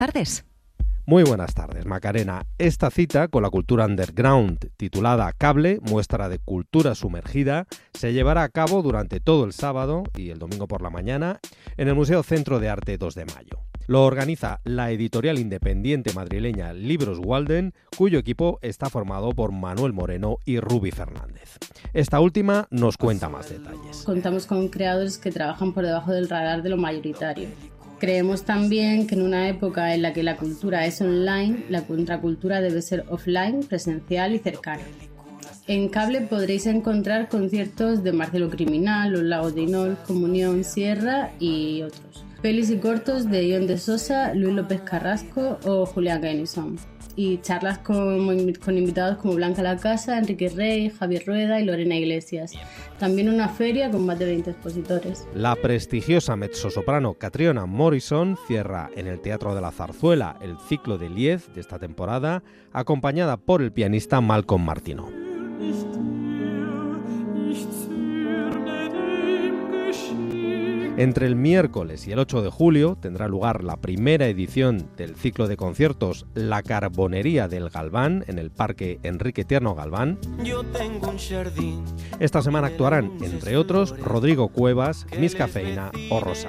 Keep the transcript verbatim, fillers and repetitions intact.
Tardes. Muy buenas tardes, Macarena. Esta cita con la cultura underground, titulada Cable, muestra de cultura sumergida, se llevará a cabo durante todo el sábado y el domingo por la mañana en el Museo Centro de Arte dos de Mayo. Lo organiza la editorial independiente madrileña Libros Walden, cuyo equipo está formado por Manuel Moreno y Rubi Fernández. Esta última nos cuenta más detalles. Contamos con creadores que trabajan por debajo del radar de lo mayoritario. Creemos también que en una época en la que la cultura es online, la contracultura debe ser offline, presencial y cercana. En Cable podréis encontrar conciertos de Marcelo Criminal, Los Lagos de Inol, Comunión, Sierra y otros. Pelis y cortos de Ion de Sosa, Luis López Carrasco o Julián Gainison. Y charlas con, con invitados como Blanca La Casa, Enrique Rey, Javier Rueda y Lorena Iglesias. También una feria con más de veinte expositores. La prestigiosa mezzosoprano Catriona Morrison cierra en el Teatro de la Zarzuela el ciclo de Liez de esta temporada, acompañada por el pianista Malcolm Martineau. Entre el miércoles y el ocho de julio tendrá lugar la primera edición del ciclo de conciertos La Carbonería del Galván en el Parque Enrique Tierno Galván. Esta semana actuarán, entre otros, Rodrigo Cuevas, Miss Cafeína o Rosa.